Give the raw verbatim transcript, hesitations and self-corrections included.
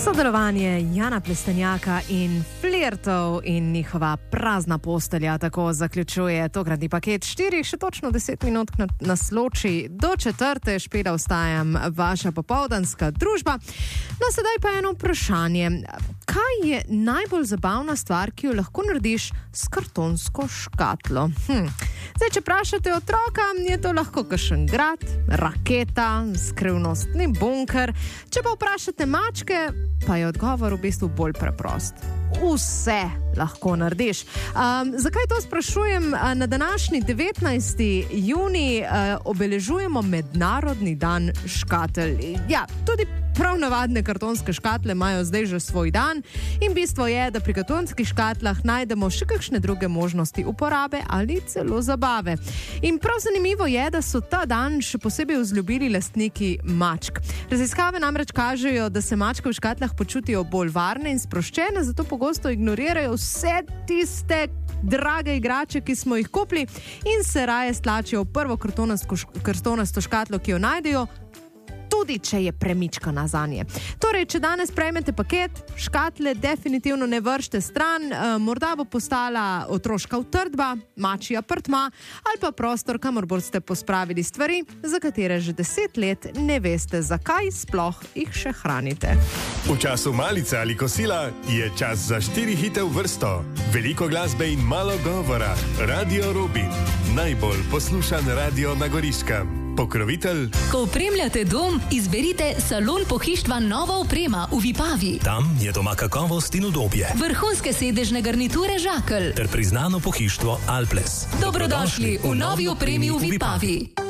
Sodelovanje Jana Plestenjaka in Flirtov in njihova prazna postelja tako zaključuje tokratni paket štirih, še točno deset minut nas loči do četrte, špeda ostajam vaša popoldanska družba. No, sedaj pa eno vprašanje. Kaj je najbolj zabavna stvar, ki jo lahko narediš s kartonsko škatlo? Hm. Zdaj, če vprašate otroka, je to lahko kakšen grad, raketa, skrivnostni bunker. Če pa vprašate mačke, pa je odgovor v bistvu bolj preprost. Vse lahko narediš. Um, zakaj to sprašujem? Na današnji devetnajsti junij uh, obeležujemo Mednarodni dan škatel. Ja, tudi prav navadne kartonske škatle imajo zdaj že svoj dan in bistvo je, da pri kartonskih škatlah najdemo še kakšne druge možnosti uporabe ali celo zabave. In prav zanimivo je, da so ta dan še posebej vzljubili lastniki mačk. Raziskave namreč kažejo, da se mačke v škatlah počutijo bolj varne in sproščene, zato pogosto ignorirajo vse tiste drage igrače, ki smo jih kupili in se raje stlačijo v prvo kartonasto škatlo, ki jo najdejo, tudi če je premičkana zanje. Torej, če danes prejmete paket, škatle definitivno ne vršte stran, e, morda bo postala otroška utrdba, mačji apartma ali pa prostor, kamor boste pospravili stvari, za katere že deset let ne veste, zakaj sploh jih še hranite. V času malice ali kosila je čas za štiri hite v vrsto. Veliko glasbe in malo govora. Radio Robin. Najbolj poslušan radio na Goriškem. Pokrovitelj. Ko opremljate dom, izberite Salon pohištva Nova oprema v Vipavi. Tam je doma kakovost in udobje. Vrhunske sedežne garniture Žakelj. Ter priznano pohištvo Alples. Dobrodošli v novi opremi v Vipavi.